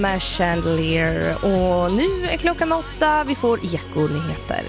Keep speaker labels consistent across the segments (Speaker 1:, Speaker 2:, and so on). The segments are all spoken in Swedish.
Speaker 1: Med Chandelier. Och nu är klockan 8. Vi får Eko-nyheter.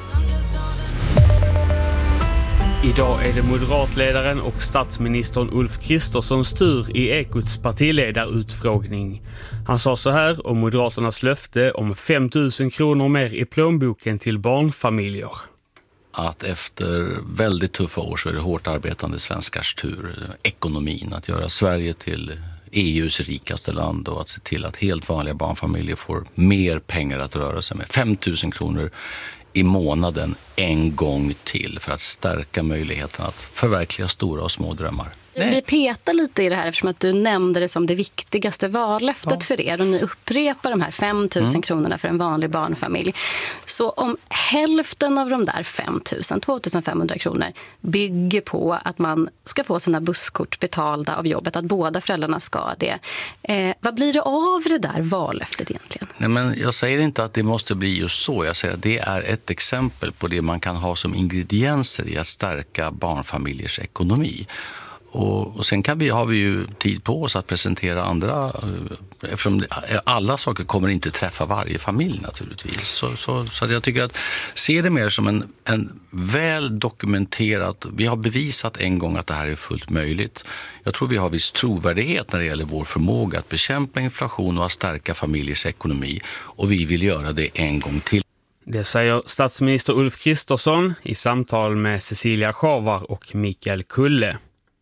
Speaker 2: Idag är det moderatledaren och statsministern Ulf Kristerssons tur i Ekots partiledarutfrågning. Han sa så här om Moderaternas löfte om 5 000 kronor mer i plånboken till barnfamiljer.
Speaker 3: Att efter väldigt tuffa år så är det hårt arbetande svenskars tur, ekonomin, att göra Sverige till EUs rikaste land och att se till att helt vanliga barnfamiljer får mer pengar att röra sig med. 5 000 kronor i månaden en gång till för att stärka möjligheten att förverkliga stora och små drömmar.
Speaker 4: Vi petar lite i det här eftersom att du nämnde det som det viktigaste vallöftet för er och ni upprepar de här 5 000 kronorna för en vanlig barnfamilj. Så om hälften av de där 5 000, 2 500 kronor bygger på att man ska få sina busskort betalda av jobbet, att båda föräldrarna ska det. Vad blir det av det där vallöftet egentligen?
Speaker 3: Nej, men jag säger inte att det måste bli just så. Jag säger att det är ett exempel på det man kan ha som ingredienser i att stärka barnfamiljers ekonomi. Och sen har vi ju tid på oss att presentera andra, eftersom alla saker kommer inte träffa varje familj naturligtvis. Så jag tycker att se det mer som en väl dokumenterat, vi har bevisat en gång att det här är fullt möjligt. Jag tror vi har viss trovärdighet när det gäller vår förmåga att bekämpa inflation och att stärka familjers ekonomi, och vi vill göra det en gång till.
Speaker 2: Det säger statsminister Ulf Kristersson i samtal med Cecilia Schavar och Mikael Kulle.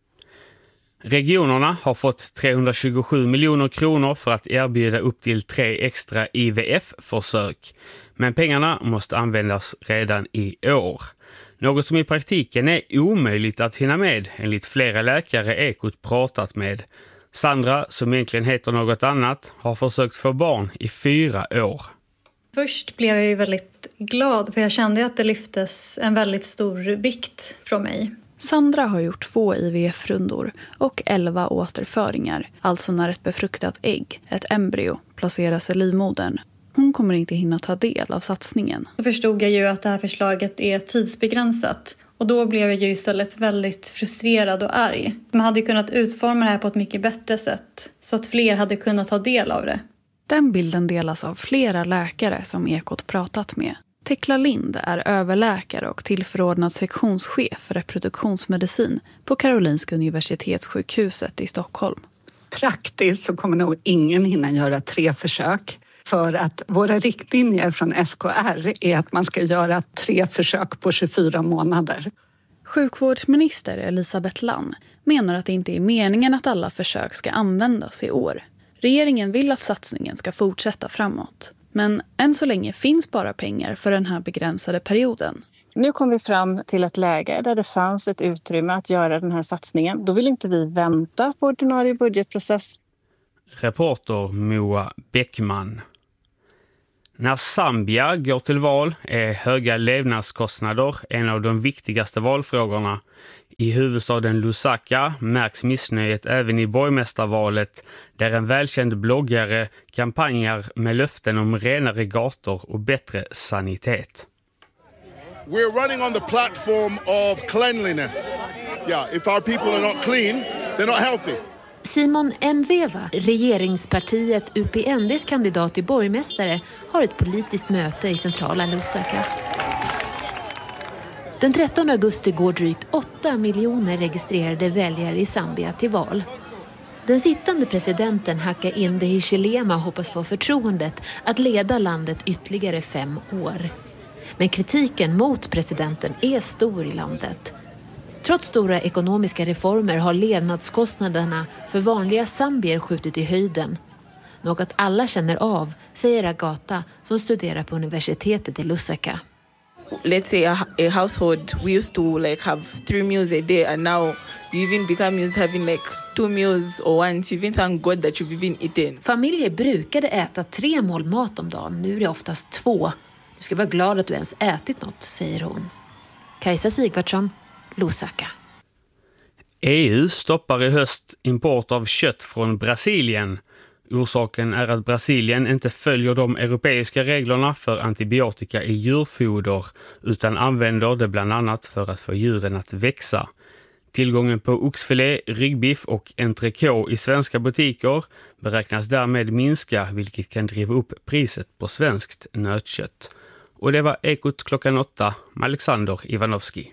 Speaker 2: Regionerna har fått 327 miljoner kronor för att erbjuda upp till 3 extra IVF-försök. Men pengarna måste användas redan i år. Något som i praktiken är omöjligt att hinna med, enligt flera läkare Ekot pratat med. Sandra, som egentligen heter något annat, har försökt få barn i 4 år.
Speaker 5: Först blev jag ju väldigt glad för jag kände att det lyftes en väldigt stor vikt från mig.
Speaker 6: Sandra har gjort 2 IVF-rundor och 11 återföringar, alltså när ett befruktat ägg, ett embryo, placeras i livmodern. Hon kommer inte hinna ta del av satsningen.
Speaker 5: Så förstod jag ju att det här förslaget är tidsbegränsat. Och då blev jag ju istället väldigt frustrerad och arg. Man hade kunnat utforma det här på ett mycket bättre sätt, så att fler hade kunnat ta del av det.
Speaker 6: Den bilden delas av flera läkare som Ekot pratat med. Tekla Lind är överläkare och tillförordnad sektionschef för reproduktionsmedicin på Karolinska universitetssjukhuset i Stockholm.
Speaker 7: Praktiskt så kommer nog ingen hinna göra 3 försök. För att våra riktlinjer från SKR är att man ska göra 3 försök på 24 månader.
Speaker 6: Sjukvårdsminister Elisabeth Lann menar att det inte är meningen att alla försök ska användas i år. Regeringen vill att satsningen ska fortsätta framåt. Men än så länge finns bara pengar för den här begränsade perioden.
Speaker 8: Nu kom vi fram till ett läge där det fanns ett utrymme att göra den här satsningen. Då vill inte vi vänta på ordinarie budgetprocess.
Speaker 2: Reporter Moa Bäckman. När Zambia går till val är höga levnadskostnader en av de viktigaste valfrågorna. I huvudstaden Lusaka märks missnöjet även i borgmästarvalet, där en välkänd bloggare kampanjar med löften om renare gator och bättre sanitet.
Speaker 9: We're running on the platform of cleanliness. Yeah, if our people are not clean, they're not healthy.
Speaker 10: Simon Mveva, regeringspartiet UPNDs kandidat till borgmästare, har ett politiskt möte i centrala Lusaka. Den 13 augusti går drygt 8 miljoner registrerade väljare i Zambia till val. Den sittande presidenten Hakainde Hichilema hoppas få förtroendet att leda landet ytterligare 5 år. Men kritiken mot presidenten är stor i landet. Trots stora ekonomiska reformer har levnadskostnaderna för vanliga zambier skjutit i höjden. Något alla känner av, säger Agata som studerar på universitetet i Lusaka.
Speaker 11: Let's say a household, we used to have 3 meals a day, and now you even become used to having 2 meals or once. You even thank God that you've even eaten.
Speaker 10: Familjer brukade äta 3 mål mat om dagen, nu är det oftast 2. Du ska vara glad att du ens ätit något, säger hon. Kajsa Sigvardsson, Lusaka.
Speaker 2: EU stoppar i höst import av kött från Brasilien. Orsaken är att Brasilien inte följer de europeiska reglerna för antibiotika i djurfoder utan använder det bland annat för att få djuren att växa. Tillgången på oxfilé, ryggbiff och entrecote i svenska butiker beräknas därmed minska, vilket kan driva upp priset på svenskt nötkött. Och det var Ekot klockan 8 med Alexander Ivanovski.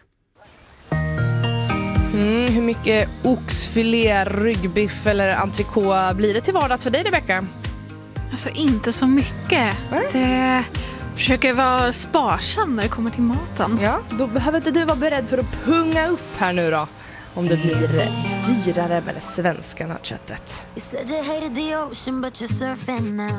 Speaker 1: Hur mycket oxfilé, ryggbiff eller entrecote blir det till vardags för dig, Rebecka?
Speaker 12: Alltså inte så mycket. Det försöker vara sparsam när det kommer till maten.
Speaker 1: Ja, då behöver inte du vara beredd för att punga upp här nu då. Om det blir dyrare med det svenska nötköttet.